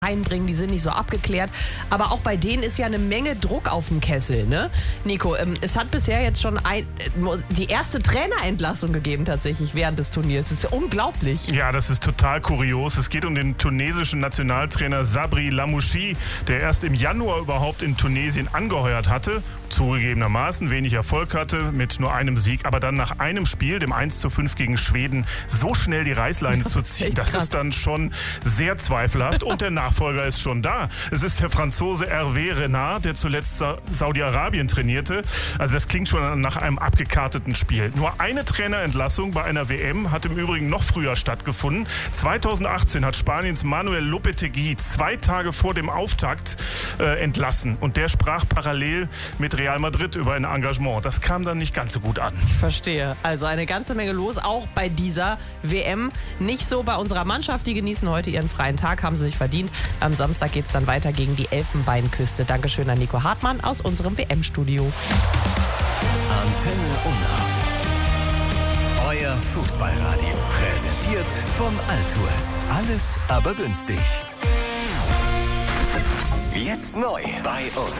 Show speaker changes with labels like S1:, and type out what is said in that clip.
S1: einbringen, die sind nicht so abgeklärt. Aber auch bei denen ist ja eine Menge Druck auf dem Kessel, ne? Nico, es hat bisher jetzt schon die erste Trainerentlassung gegeben tatsächlich während des Turniers. Das ist unglaublich.
S2: Ja, das ist total kurios. Es geht um den tunesischen Nationaltrainer Sabri Lamouchi, der erst im Januar überhaupt in Tunesien angeheuert hatte, zugegebenermaßen wenig Erfolg hatte mit nur einem Sieg, aber dann nach einem Spiel, dem 1:5 gegen Schweden, so schnell die Reißleine zu ziehen, das ist dann schon sehr zweifelhaft. Und der Nachfolger ist schon da. Es ist der Franzose Hervé Renard, der zuletzt Saudi-Arabien trainierte. Also das klingt schon nach einem abgekarteten Spiel. Nur eine Trainerentlassung bei einer WM hat im Übrigen noch früher stattgefunden. 2018 hat Spaniens Manuel Lopetegui 2 Tage vor dem Auftakt entlassen. Und der sprach parallel mit Real Madrid über ein Engagement. Das kam dann nicht ganz so gut an.
S1: Verstehe. Also eine ganze Menge los, auch bei dieser WM. Nicht so bei unserer Mannschaft. Die genießen heute ihren freien Tag, haben sie sich verdient. Am Samstag geht es dann weiter gegen die Elfenbeinküste. Dankeschön an Nico Hartmann aus unserem WM-Studio.
S3: Antenne Unna. Euer Fußballradio. Präsentiert von Altours. Alles aber günstig. Jetzt neu bei uns.